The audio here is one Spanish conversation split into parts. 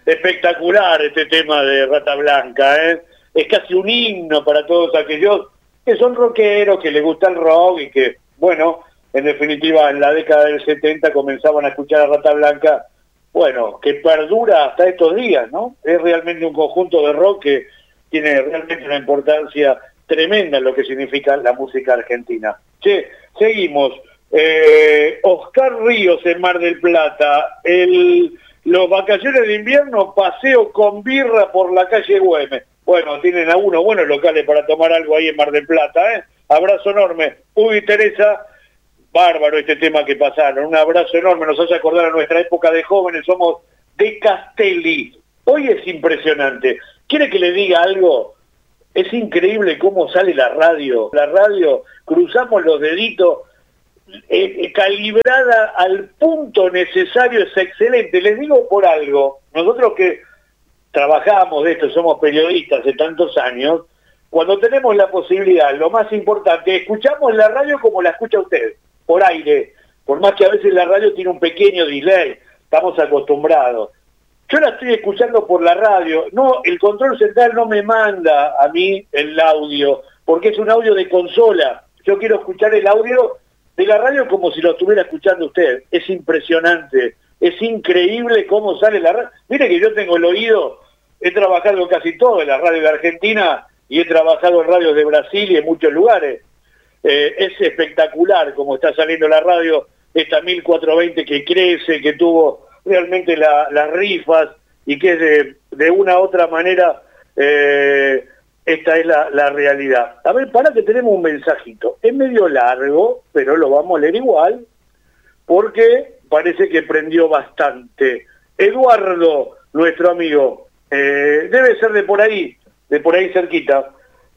espectacular este tema de Rata Blanca, ¿eh? Es casi un himno para todos aquellos que son rockeros, que les gusta el rock y que, bueno, en definitiva en la década del 70 comenzaban a escuchar a Rata Blanca, bueno, que perdura hasta estos días, ¿no? Es realmente un conjunto de rock que tiene realmente una importancia tremenda en lo que significa la música argentina. Che, seguimos. Oscar Ríos en Mar del Plata, los vacaciones de invierno, paseo con birra por la calle Güemes. Bueno, tienen algunos buenos locales para tomar algo ahí en Mar del Plata, ¿eh? Abrazo enorme. Uy, Teresa, bárbaro este tema que pasaron. Un abrazo enorme, nos hace acordar a nuestra época de jóvenes, somos de Castelli. Hoy es impresionante. ¿Quiere que le diga algo? Es increíble cómo sale la radio. La radio, cruzamos los deditos, calibrada al punto necesario, es excelente. Les digo por algo, nosotros que trabajamos de esto, somos periodistas de tantos años, cuando tenemos la posibilidad, lo más importante, escuchamos la radio como la escucha usted, por aire, por más que a veces la radio tiene un pequeño delay, estamos acostumbrados. Yo la estoy escuchando por la radio, no, el control central no me manda a mí el audio, porque es un audio de consola. Yo quiero escuchar el audio de la radio como si lo estuviera escuchando usted. Es impresionante, es increíble cómo sale la radio. Mire que yo tengo el oído, he trabajado casi todo en la radio de Argentina y he trabajado en radios de Brasil y en muchos lugares. Es espectacular cómo está saliendo la radio, esta 1420 que crece, que tuvo realmente las rifas y que de una u otra manera esta es la realidad. A ver, para que tenemos un mensajito. Es medio largo, pero lo vamos a leer igual, porque parece que prendió bastante. Eduardo, nuestro amigo, debe ser de por ahí cerquita.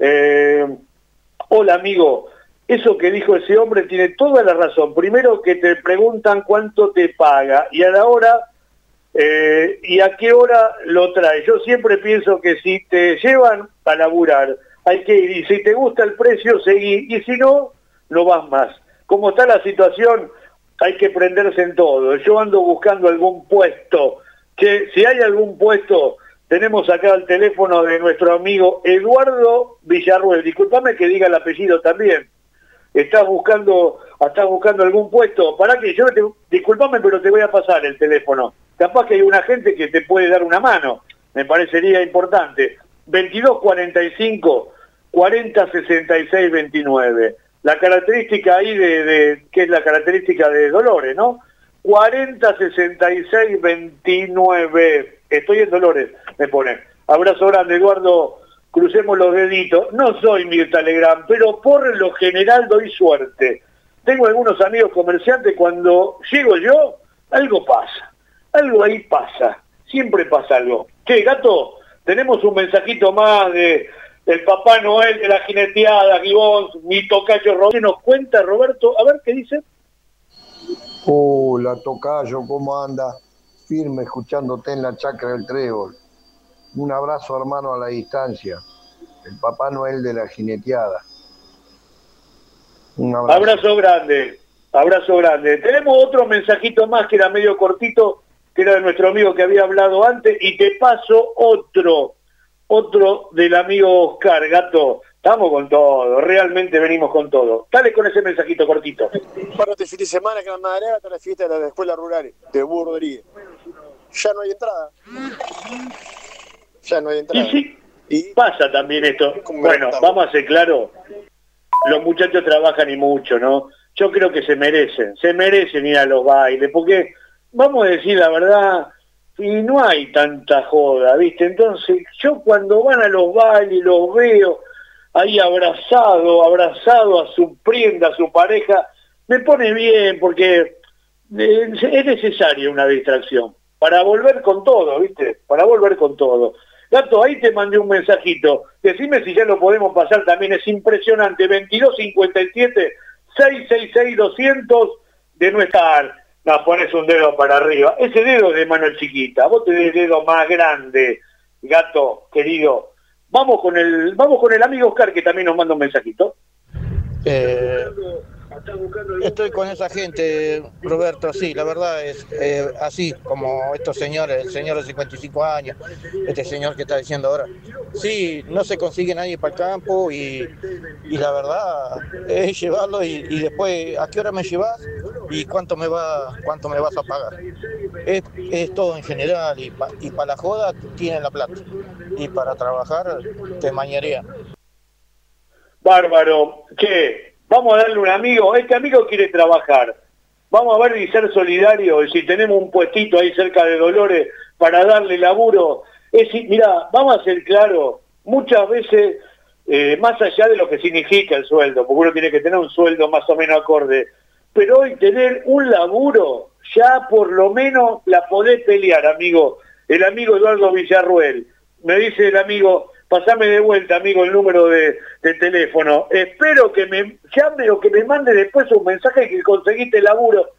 Hola, amigo. Eso que dijo ese hombre tiene toda la razón. Primero que te preguntan cuánto te paga y a la hora y a qué hora lo trae. Yo siempre pienso que si te llevan a laburar hay que ir y si te gusta el precio seguí y si no, no vas más. Como está la situación hay que prenderse en todo. Yo ando buscando algún puesto. Que si hay algún puesto, tenemos acá el teléfono de nuestro amigo Eduardo Villarruel. Discúlpame que diga el apellido también. ¿Estás buscando algún puesto? Para que disculpame, pero te voy a pasar el teléfono. Capaz que hay una gente que te puede dar una mano. Me parecería importante. 2245 40 66 29. La característica ahí que es la característica de Dolores, ¿no? 40 66 29. Estoy en Dolores, me pone. Abrazo grande, Eduardo. Crucemos los deditos. No soy Mirta Legrand, pero por lo general doy suerte. Tengo algunos amigos comerciantes, cuando llego yo, algo pasa. Algo ahí pasa. Siempre pasa algo. Che, gato, tenemos un mensajito más del Papá Noel, de la jineteada, Gibón, mi tocayo Roberto. ¿Qué nos cuenta, Roberto? A ver, ¿qué dice? Hola, tocayo, ¿cómo anda? Firme, escuchándote en la chacra del Trébol. Un abrazo, hermano, a la distancia. El Papá Noel de la jineteada. Un abrazo. Abrazo grande, abrazo grande. Tenemos otro mensajito más que era medio cortito, que era de nuestro amigo que había hablado antes, y te paso otro del amigo Oscar, gato. Estamos con todo, realmente venimos con todo. Dale con ese mensajito cortito. Para este fin de semana que en Madrid está la fiesta de la escuela rural de Burro Rodríguez. Ya no hay entrada. Ya no hay entrada. Y sí, pasa también esto. Bueno, vamos a ser claros. Los muchachos trabajan y mucho, ¿no? Yo creo que se merecen ir a los bailes, porque, vamos a decir la verdad, y no hay tanta joda, ¿viste? Entonces, yo cuando van a los bailes los veo ahí abrazado a su prenda, a su pareja, me pone bien, porque es necesaria una distracción, para volver con todo, ¿viste? Para volver con todo. Gato, ahí te mandé un mensajito. Decime si ya lo podemos pasar también. Es impresionante. 2257 666 200 de no estar. Nos pones un dedo para arriba. Ese dedo es de mano chiquita. Vos tenés el dedo más grande, gato, querido. Vamos con el amigo Oscar, que también nos manda un mensajito. Estoy con esa gente, Roberto, sí, la verdad es así como estos señores, el señor de 55 años, este señor que está diciendo ahora. Sí, no se consigue nadie para el campo y la verdad es llevarlo y después, ¿a qué hora me llevas? ¿Y cuánto me vas a pagar? Es todo en general y para la joda tienen la plata y para trabajar te mañarían. Bárbaro, che, vamos a darle un amigo, este amigo quiere trabajar, vamos a ver y ser solidario, y si tenemos un puestito ahí cerca de Dolores para darle laburo, mirá, vamos a ser claros, muchas veces, más allá de lo que significa el sueldo, porque uno tiene que tener un sueldo más o menos acorde, pero hoy tener un laburo, ya por lo menos la podés pelear, amigo, el amigo Eduardo Villarruel, me dice el amigo, pasame de vuelta, amigo, el número de teléfono. Espero que me llame o que me mande después un mensaje que conseguiste laburo.